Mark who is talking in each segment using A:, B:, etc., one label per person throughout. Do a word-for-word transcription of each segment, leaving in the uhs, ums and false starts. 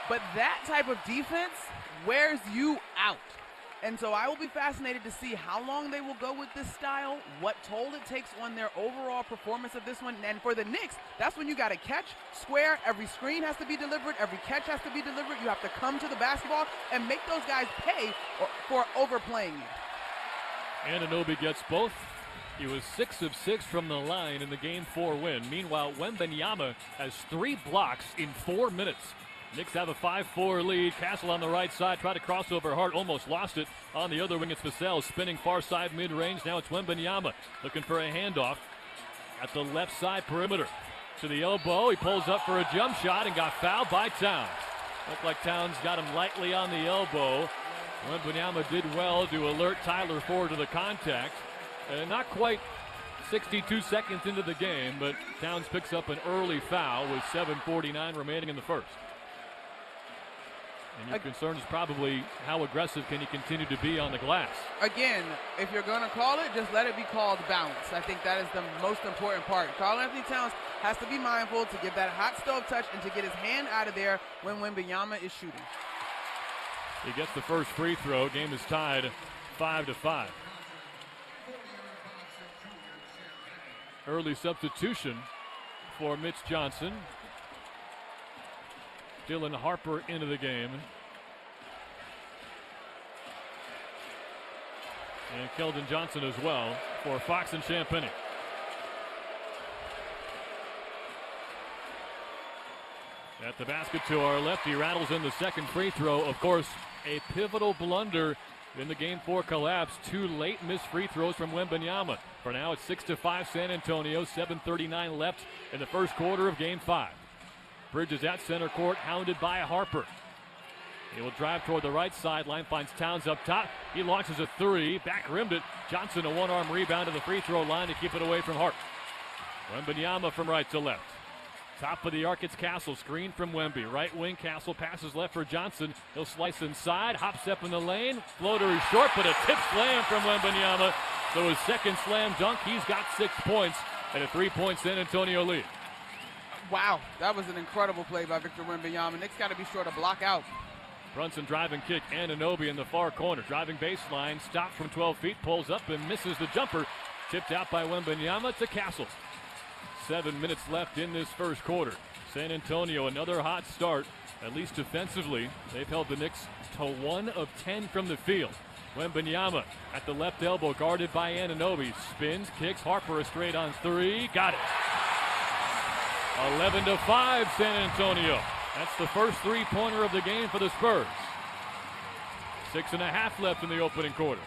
A: But that type of defense wears you out. And so I will be fascinated to see how long they will go with this style, what toll it takes on their overall performance of this one. And for the Knicks, that's when you got to catch, square, every screen has to be delivered, every catch has to be delivered. You have to come to the basketball and make those guys pay for overplaying you.
B: Anunoby gets both. He was six of six from the line in the game four win. Meanwhile, Wembanyama has three blocks in four minutes. Knicks have a five four lead. Castle on the right side, tried to cross over Hart, almost lost it. On the other wing, it's Vassell, spinning far side mid-range. Now it's Wembanyama looking for a handoff at the left side perimeter. To the elbow, he pulls up for a jump shot and got fouled by Towns. Looked like Towns got him lightly on the elbow. Wembanyama did well to alert Tyler Ford to the contact. Uh, not quite sixty-two seconds into the game, but Towns picks up an early foul with seven forty-nine remaining in the first. And your concern is probably how aggressive can he continue to be on the glass.
A: Again, if you're going to call it, just let it be called balance. I think that is the most important part. Karl-Anthony Towns has to be mindful to get that hot stove touch and to get his hand out of there when Wembanyama is shooting.
B: He gets the first free throw. Game is tied five to five. Early substitution for Mitch Johnson. Dylan Harper into the game. And Keldon Johnson as well for Fox and Champagnie. At the basket to our left, he rattles in the second free throw. Of course, a pivotal blunder in the game four collapse. Two late missed free throws from Wembanyama. For now, it's six to five San Antonio. seven thirty-nine left in the first quarter of game five. Bridges at center court, hounded by Harper. He will drive toward the right sideline, finds Towns up top. He launches a three, back rimmed it. Johnson a one-arm rebound to the free throw line to keep it away from Hart. Wembanyama from right to left. Top of the arc, it's Castle, screen from Wemby. Right wing, Castle passes left for Johnson. He'll slice inside, hop step in the lane. Floater is short, but a tip slam from Wembanyama. So his second slam dunk, he's got six points and a three-point San Antonio lead.
A: Wow, that was an incredible play by Victor Wembanyama. Nick's got to be sure to block out.
B: Brunson driving kick, Anunoby in the far corner. Driving baseline, stopped from twelve feet, pulls up and misses the jumper. Tipped out by Wembanyama to Castle. Seven minutes left in this first quarter. San Antonio, another hot start, at least defensively. They've held the Knicks to one of ten from the field. Wembanyama at the left elbow, guarded by Anunoby. Spins, kicks, Harper a straight on three. Got it. eleven to five San Antonio. That's the first three-pointer of the game for the Spurs. Six and a half left in the opening quarter.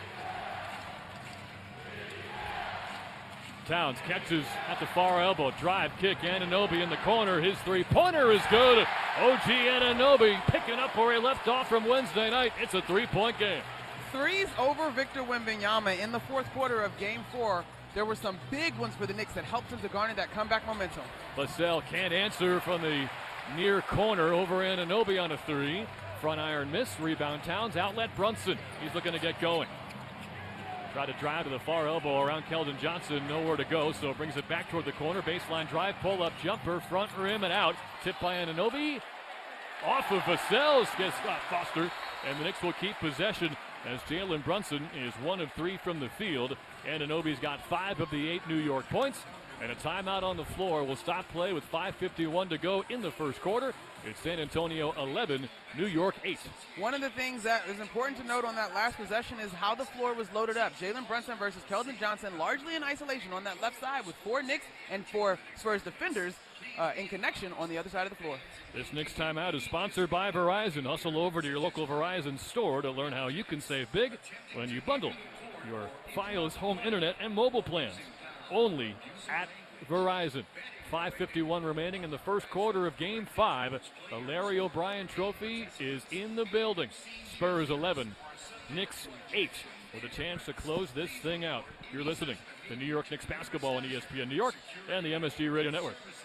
B: Towns catches at the far elbow. Drive kick, Anunoby in the corner. His three-pointer is good. O G Anunoby picking up where he left off from Wednesday night. It's a three-point game.
A: Threes over Victor Wembanyama in the fourth quarter of game four. There were some big ones for the Knicks that helped him to garner that comeback momentum.
B: Vassell can't answer from the near corner over Anunoby on a three. Front iron miss, rebound Towns, outlet Brunson. He's looking to get going. Try to drive to the far elbow around Keldon Johnson, nowhere to go, so brings it back toward the corner. Baseline drive, pull-up jumper, front rim and out. Tipped by Anunoby. Off of Vassell, gets Scott Foster, and the Knicks will keep possession as Jalen Brunson is one of three from the field. Anunoby's got five of the eight New York points. And a timeout on the floor will stop play with five fifty-one to go in the first quarter. It's San Antonio eleven, New York eight.
A: One of the things that is important to note on that last possession is how the floor was loaded up. Jalen Brunson versus Keldon Johnson, largely in isolation on that left side with four Knicks and four Spurs defenders uh, in connection on the other side of the floor.
B: This Knicks timeout is sponsored by Verizon. Hustle over to your local Verizon store to learn how you can save big when you bundle your Fios home internet and mobile plans. Only at Verizon. five fifty-one remaining in the first quarter of game five. The Larry O'Brien Trophy is in the building. Spurs eleven, Knicks eight, with a chance to close this thing out. You're listening to New York Knicks basketball on E S P N New York and the M S G Radio Network.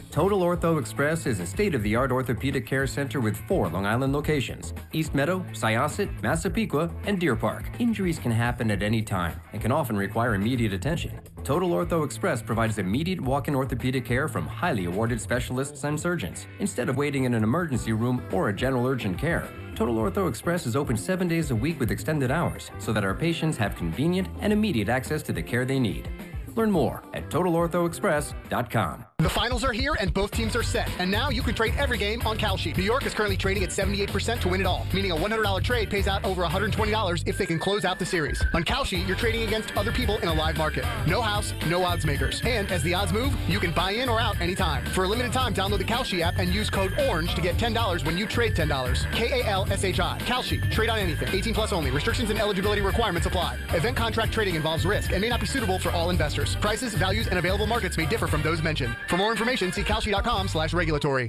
C: Total Ortho Express is a state-of-the-art orthopedic care center with four Long Island locations: East Meadow, Syosset, Massapequa, and Deer Park. Injuries can happen at any time and can often require immediate attention. Total Ortho Express provides immediate walk-in orthopedic care from highly awarded specialists and surgeons, instead of waiting in an emergency room or a general urgent care. Total Ortho Express is open seven days a week with extended hours so that our patients have convenient and immediate access to the care they need. Learn more at total ortho express dot com.
D: The finals are here and both teams are set. And now you can trade every game on Kalshi. New York is currently trading at seventy-eight percent to win it all, meaning a one hundred dollars trade pays out over one hundred twenty dollars if they can close out the series. On Kalshi, you're trading against other people in a live market. No house, no odds makers. And as the odds move, you can buy in or out anytime. For a limited time, download the Kalshi app and use code ORANGE to get ten dollars when you trade ten dollars. K A L S H I. Kalshi. Trade on anything. eighteen plus only. Restrictions and eligibility requirements apply. Event contract trading involves risk and may not be suitable for all investors. Prices, values, and available markets may differ from those mentioned. For more information, see Kalshi.com slash regulatory.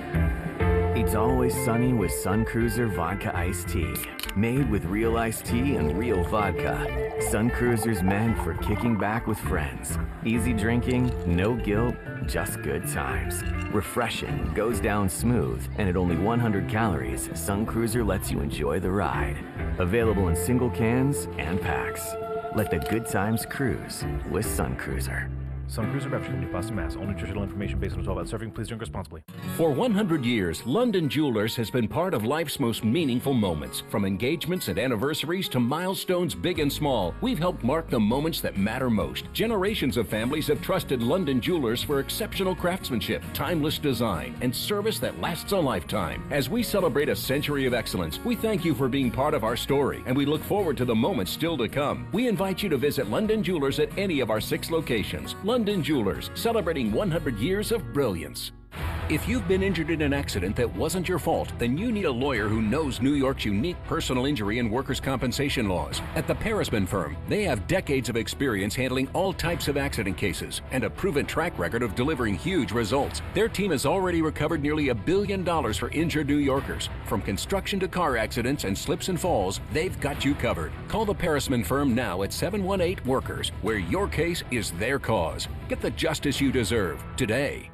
E: It's always sunny with Sun Cruiser Vodka Iced Tea. Made with real iced tea and real vodka. Sun Cruiser's meant for kicking back with friends. Easy drinking, no guilt, just good times. Refreshing, goes down smooth, and at only one hundred calories, Sun Cruiser lets you enjoy the ride. Available in single cans and packs. Let the good times cruise with Sun Cruiser.
F: Sun Cruiser Beverage Company, Boston, Mass. All nutritional information based on twelve ounce serving. Please drink responsibly.
G: For one hundred years, London Jewelers has been part of life's most meaningful moments. From engagements and anniversaries to milestones big and small, we've helped mark the moments that matter most. Generations of families have trusted London Jewelers for exceptional craftsmanship, timeless design, and service that lasts a lifetime. As we celebrate a century of excellence, we thank you for being part of our story, and we look forward to the moments still to come. We invite you to visit London Jewelers at any of our six locations. London Jewelers, celebrating one hundred years of brilliance. If you've been injured in an accident that wasn't your fault, then you need a lawyer who knows New York's unique personal injury and workers' compensation laws. At the Parisman Firm, they have decades of experience handling all types of accident cases and a proven track record of delivering huge results. Their team has already recovered nearly a billion dollars for injured New Yorkers. From construction to car accidents and slips and falls, they've got you covered. Call the Parisman Firm now at seven one eight workers, where your case is their cause. Get the justice you deserve today.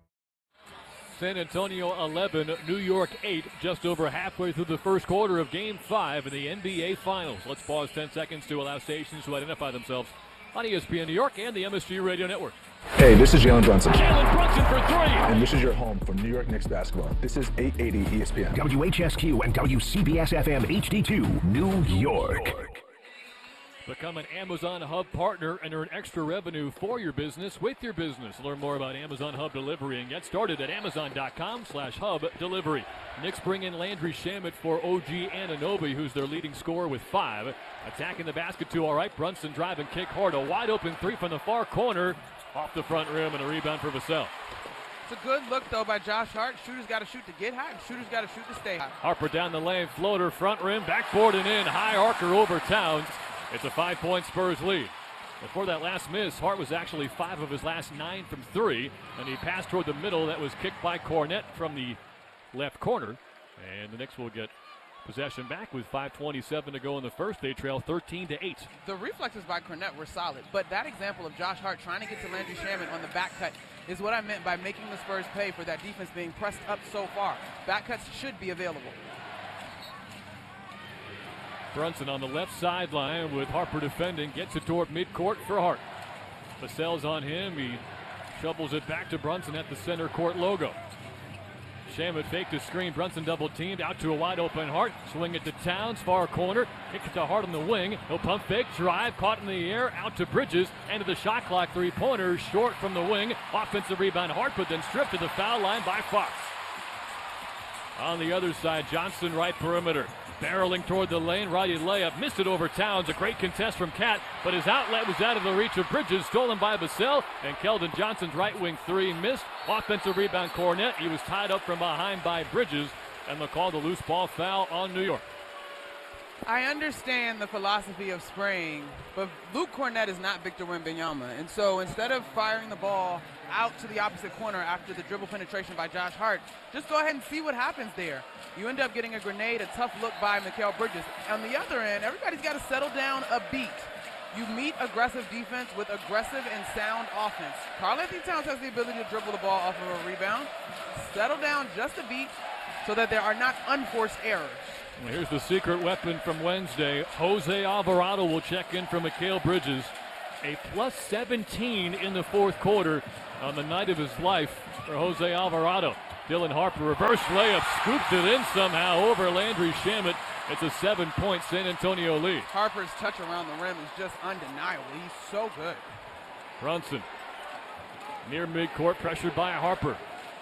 B: San Antonio eleven, New York eight, just over halfway through the first quarter of Game five in the N B A Finals. Let's pause ten seconds to allow stations to identify themselves on E S P N New York and the M S G Radio Network.
H: Hey, this is Jalen Brunson.
B: Jalen Brunson for three.
H: And this is your home for New York Knicks basketball. This is eight eighty E S P N.
I: W H S Q and W C B S F M H D two, New York.
B: Become an Amazon Hub partner and earn extra revenue for your business with your business. Learn more about Amazon Hub Delivery and get started at amazon.com slash hub delivery. Knicks bring in Landry Shamet for O G Anunoby, who's their leading scorer with five. Attacking the basket to all right. Brunson drive and kick hard. A wide open three from the far corner. Off the front rim and a rebound for Vassell.
A: It's a good look, though, by Josh Hart. Shooters got to shoot to get high. Shooters got to shoot to stay high.
B: Harper down the lane. Floater, front rim, backboard and in. High arcer over Towns. It's a five-point Spurs lead. Before that last miss, Hart was actually five of his last nine from three, and he passed toward the middle. That was kicked by Cornette from the left corner, and the Knicks will get possession back with five twenty-seven to go in the first. They trail thirteen to eight.
A: The reflexes by Cornette were solid, but that example of Josh Hart trying to get to Landry Shamet on the back cut is what I meant by making the Spurs pay for that defense being pressed up so far. Back cuts should be available.
B: Brunson on the left sideline with Harper defending, gets it toward midcourt for Hart. Vassell's on him. He shovels it back to Brunson at the center court logo. Shamet faked a screen. Brunson double teamed out to a wide open Hart. Swing it to Towns, far corner. Kick it to Hart on the wing. He'll pump fake, drive, caught in the air, out to Bridges. End of the shot clock, three pointer, short from the wing. Offensive rebound Hart, but then stripped to the foul line by Fox. On the other side, Johnson right perimeter. Barreling toward the lane, righty layup, missed it over Towns. A great contest from Cat, but his outlet was out of the reach of Bridges, stolen by Vassell, and Keldon Johnson's right wing three missed. Offensive rebound Cornette. He was tied up from behind by Bridges, and they'll call the loose ball foul on New York.
A: I understand the philosophy of spraying, but Luke Cornette is not Victor Wembanyama, and so instead of firing the ball out to the opposite corner after the dribble penetration by Josh Hart, just go ahead and see what happens there. You end up getting a grenade, a tough look by Mikal Bridges. On the other end, everybody's got to settle down a beat. You meet aggressive defense with aggressive and sound offense. Karl-Anthony Towns has the ability to dribble the ball off of a rebound, settle down just a beat so that there are not unforced errors.
B: Well, here's the secret weapon from Wednesday. Jose Alvarado will check in for Mikal Bridges. A plus seventeen in the fourth quarter on the night of his life for Jose Alvarado. Dylan Harper, reverse layup, scooped it in somehow over Landry Shamet. It's a seven-point San Antonio lead.
A: Harper's touch around the rim is just undeniable. He's so good.
B: Brunson near midcourt, pressured by Harper.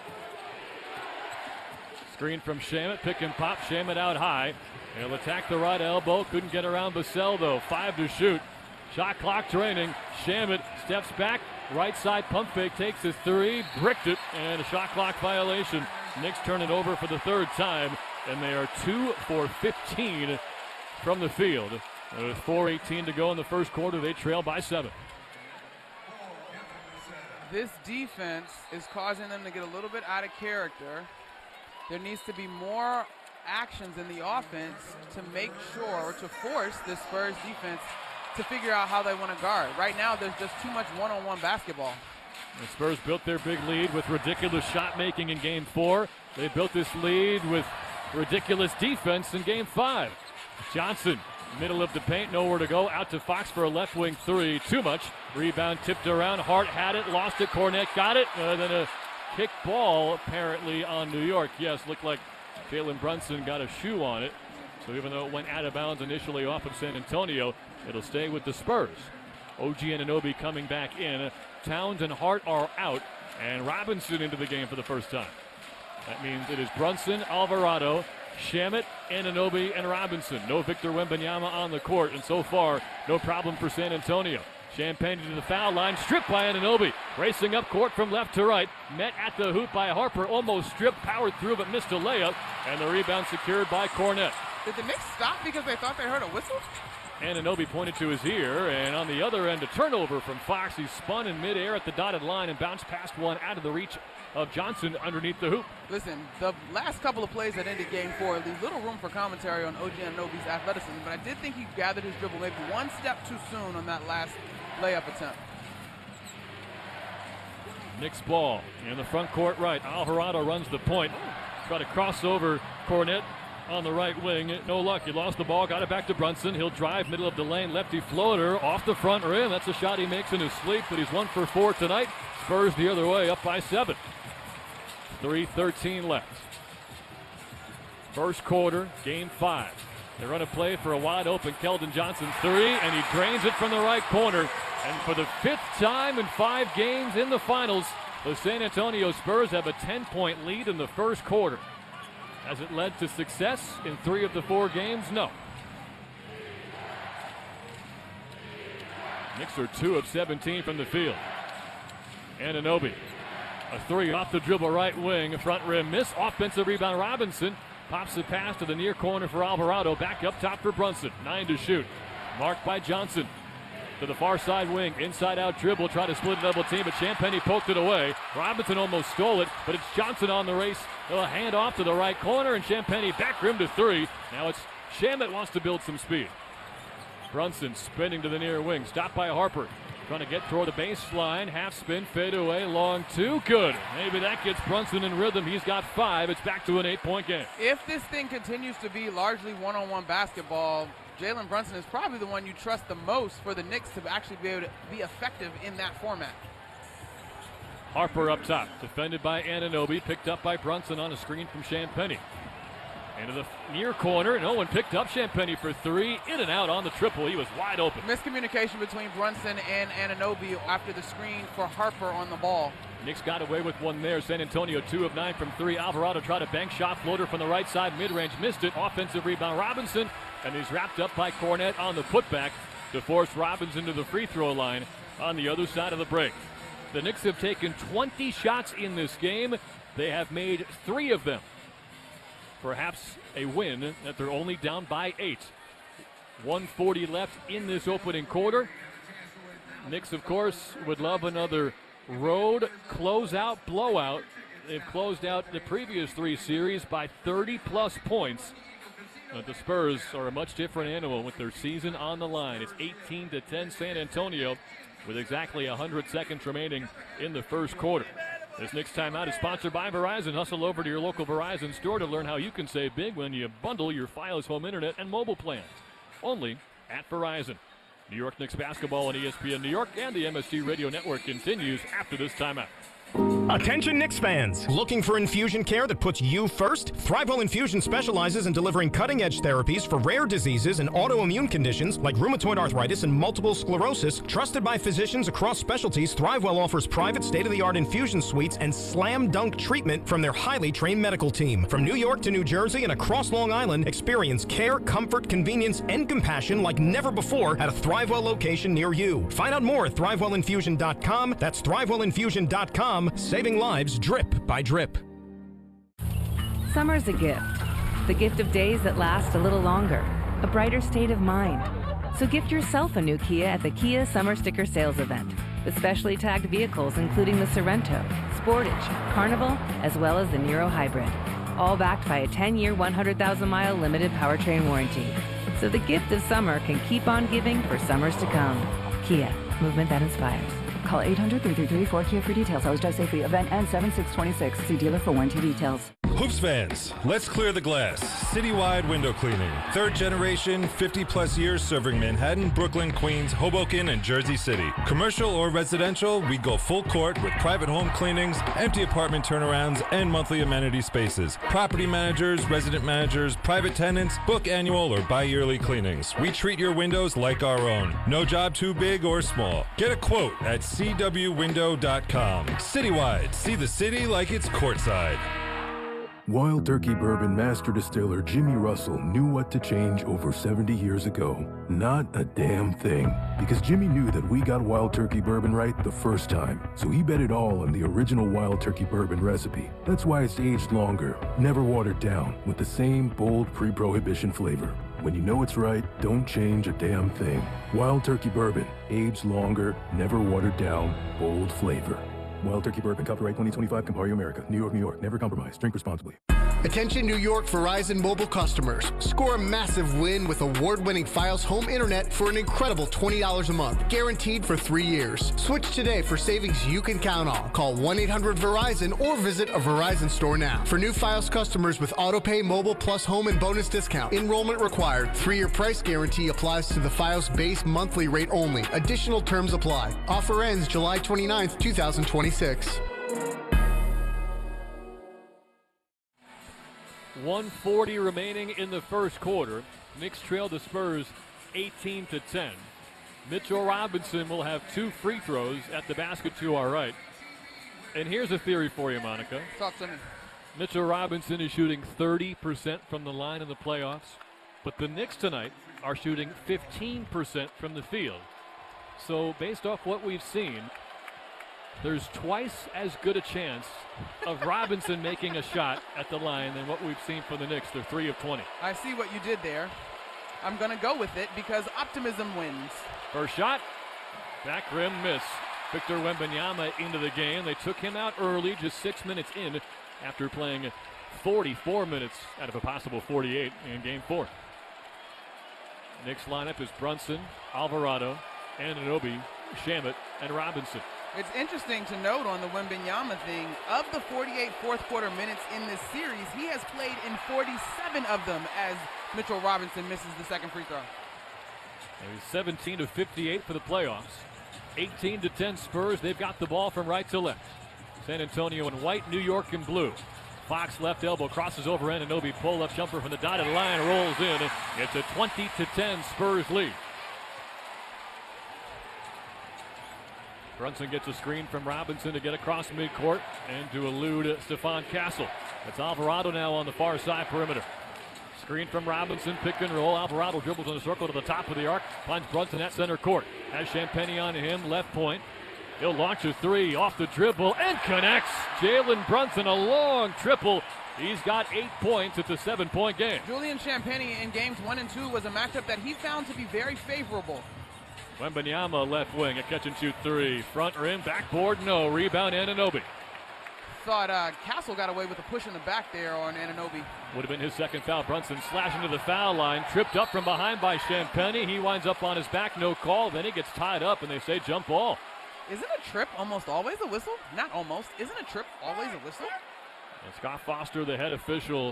B: Screen from Shamet, pick and pop. Shamet out high. He'll attack the right elbow. Couldn't get around Vassell though. Five to shoot. Shot clock training. Shamet steps back. Right side pump fake, takes his three, bricked it, and a shot clock violation. Knicks turn it over for the third time, and they are two for fifteen from the field. With four eighteen to go in the first quarter, they trail by seven.
A: This defense is causing them to get a little bit out of character. There needs to be more actions in the offense to make sure, or to force this Spurs defense to figure out how they want to guard. Right now, there's just too much one-on-one basketball.
B: The Spurs built their big lead with ridiculous shot making in game four. They built this lead with ridiculous defense in game five. Johnson, middle of the paint, nowhere to go. Out to Fox for a left wing three. Too much. Rebound tipped around. Hart had it, lost it. Cornette got it. Uh, then a kick ball apparently on New York. Yes, looked like Jalen Brunson got a shoe on it. So even though it went out of bounds initially off of San Antonio, it'll stay with the Spurs. O G Anunoby coming back in. Towns and Hart are out, and Robinson into the game for the first time. That means it is Brunson, Alvarado, Shamet, Anunoby, and Robinson. No Victor Wembanyama on the court, and so far, no problem for San Antonio. Champagne to the foul line, stripped by Anunoby. Racing up court from left to right. Met at the hoop by Harper, almost stripped, powered through, but missed a layup, and the rebound secured by Cornette.
A: Did the Knicks stop because they thought they heard a whistle?
B: Anunoby pointed to his ear, and on the other end, a turnover from Fox. He spun in midair at the dotted line and bounced past one out of the reach of Johnson underneath the hoop.
A: Listen, the last couple of plays that ended game four leave little room for commentary on O G Anunoby's athleticism, but I did think he gathered his dribble maybe one step too soon on that last layup attempt.
B: Knicks ball in the front court right. Alvarado runs the point. Try to cross over Cornette on the right wing. No luck. He lost the ball, got it back to Brunson. He'll drive middle of the lane. Lefty floater off the front rim. That's a shot he makes in his sleep, but he's one for four tonight. Spurs the other way, up by seven. three thirteen left. First quarter, game five. They run a play for a wide open Keldon Johnson three, and he drains it from the right corner. And for the fifth time in five games in the finals, the San Antonio Spurs have a ten-point lead in the first quarter. Has it led to success in three of the four games? No. Knicks are two of seventeen from the field. Anunoby, a three off the dribble right wing, front rim miss, offensive rebound. Robinson pops the pass to the near corner for Alvarado, back up top for Brunson. Nine to shoot, marked by Johnson. To the far side wing, inside out dribble, try to split double team, but Champagnie poked it away. Robinson almost stole it, but it's Johnson on the race. They'll hand off to the right corner, and Champagnie back rim to three. Now it's Shamet wants to build some speed. Brunson spinning to the near wing, stopped by Harper. Trying to get toward the baseline, half spin, fade away, long two, good. Maybe that gets Brunson in rhythm. He's got five. It's back to an eight-point game.
A: If this thing continues to be largely one-on-one basketball, Jalen Brunson is probably the one you trust the most for the Knicks to actually be able to be effective in that format.
B: Harper up top, defended by Anunoby, picked up by Brunson on a screen from Champagnie. Into the near corner, no one picked up Champagnie for three. In and out on the triple, he was wide open.
A: Miscommunication between Brunson and Anunoby after the screen for Harper on the ball.
B: Knicks got away with one there. San Antonio two of nine from three. Alvarado tried a bank shot floater from the right side, mid-range, missed it. Offensive rebound, Robinson, and he's wrapped up by Cornette on the putback to force Robinson to the free throw line on the other side of the break. The Knicks have taken twenty shots in this game. They have made three of them. Perhaps a win that they're only down by eight. one forty left in this opening quarter. Knicks, of course, would love another road closeout blowout. They've closed out the previous three series by thirty plus points. Uh, the Spurs are a much different animal with their season on the line. It's eighteen to ten San Antonio with exactly one hundred seconds remaining in the first quarter. This next timeout is sponsored by Verizon. Hustle over to your local Verizon store to learn how you can save big when you bundle your Fios home internet and mobile plans. Only at Verizon. New York Knicks basketball on E S P N New York and the M S G Radio Network continues after this timeout.
I: Attention Knicks fans! Looking for infusion care that puts you first? ThriveWell Infusion specializes in delivering cutting-edge therapies for rare diseases and autoimmune conditions like rheumatoid arthritis and multiple sclerosis. Trusted by physicians across specialties, ThriveWell offers private state-of-the-art infusion suites and slam-dunk treatment from their highly trained medical team. From New York to New Jersey and across Long Island, experience care, comfort, convenience, and compassion like never before at a ThriveWell location near you. Find out more at thrive well infusion dot com. That's thrive well infusion dot com. Saving lives drip by drip.
J: Summer's a gift. The gift of days that last a little longer. A brighter state of mind. So gift yourself a new Kia at the Kia Summer Sticker Sales Event. With specially tagged vehicles including the Sorento, Sportage, Carnival, as well as the Niro Hybrid. All backed by a ten-year, one hundred thousand mile limited powertrain warranty. So the gift of summer can keep on giving for summers to come. Kia, movement that inspires.
K: Call eight hundred, three three three, four K I A for details. Always drive safely. Event ends seven six twenty-six. See dealer for warranty details.
L: Hoops fans, let's clear the glass. Citywide window cleaning. Third generation, fifty plus years serving Manhattan, Brooklyn, Queens, Hoboken, and Jersey City. Commercial or residential, we go full court with private home cleanings, empty apartment turnarounds, and monthly amenity spaces. Property managers, resident managers, private tenants, book annual or bi-yearly cleanings. We treat your windows like our own. No job too big or small. Get a quote at c w window dot com. Citywide, see the city like it's courtside.
M: Wild Turkey Bourbon Master Distiller Jimmy Russell knew what to change over seventy years ago. Not a damn thing. Because Jimmy knew that we got Wild Turkey Bourbon right the first time. So he bet it all on the original Wild Turkey Bourbon recipe. That's why it's aged longer, never watered down, with the same bold pre-prohibition flavor. When you know it's right, don't change a damn thing. Wild Turkey Bourbon, aged longer, never watered down, bold flavor. Wild Turkey Bourbon, copyright twenty twenty-five, Campari America, New York, New York. Never compromise. Drink responsibly.
D: Attention New York Verizon mobile customers. Score a massive win with award-winning Fios home internet for an incredible twenty dollars a month, guaranteed for three years. Switch today for savings you can count on. Call one eight hundred Verizon or visit a Verizon store now. For new Fios customers with AutoPay Mobile Plus Home and bonus discount, enrollment required. Three-year price guarantee applies to the Fios base monthly rate only. Additional terms apply. Offer ends July twenty-ninth, two thousand twenty-six.
B: one forty remaining in the first quarter. Knicks trail the Spurs eighteen to ten. Mitchell Robinson will have two free throws at the basket to our right. And here's a theory for you, Monica.
A: Talk to me.
B: Mitchell Robinson is shooting thirty percent from the line in the playoffs, but the Knicks tonight are shooting fifteen percent from the field. So based off what we've seen, there's twice as good a chance of Robinson making a shot at the line than what we've seen from the Knicks. They're three of twenty.
A: I see what you did there. I'm going to go with it because optimism wins.
B: First shot, back rim miss. Victor Wembanyama into the game. They took him out early, just six minutes in, after playing forty-four minutes out of a possible forty-eight in game four. Knicks lineup is Brunson, Alvarado, Anunoby, Shamet, and Robinson.
A: It's interesting to note on the Wembanyama thing, of the forty-eight fourth quarter minutes in this series, he has played in forty-seven of them as Mitchell Robinson misses the second free throw.
B: He's seventeen to fifty-eight for the playoffs. eighteen to ten Spurs. They've got the ball from right to left. San Antonio in white, New York in blue. Fox left elbow crosses over Anunoby, pull up jumper from the dotted line, rolls in. It's a twenty to ten Spurs lead. Brunson gets a screen from Robinson to get across midcourt and to elude Stephon Castle. It's Alvarado now on the far side perimeter. Screen from Robinson, pick and roll. Alvarado dribbles in a circle to the top of the arc, finds Brunson at center court. Has Champagnie on him, left point. He'll launch a three off the dribble and connects. Jalen Brunson, a long triple. He's got eight points. It's a seven-point game.
A: Julian Champagnie in games one and two was a matchup that he found to be very favorable.
B: Wembanyama left wing, a catch and shoot three. Front rim, backboard, no. Rebound, Anunoby.
A: thought uh, Castle got away with a push in the back there on Anunoby.
B: Would have been his second foul. Brunson slashing to the foul line, tripped up from behind by Champagnie. He winds up on his back, no call. Then he gets tied up, and they say jump ball.
A: Isn't a trip almost always a whistle? Not almost. Isn't a trip always a whistle?
B: And Scott Foster, the head official,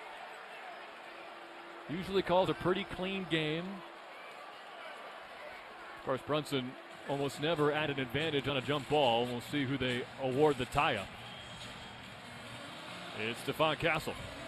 B: usually calls a pretty clean game. Of course, Brunson almost never at an advantage on a jump ball. We'll see who they award the tie-up. It's Stephon Castle.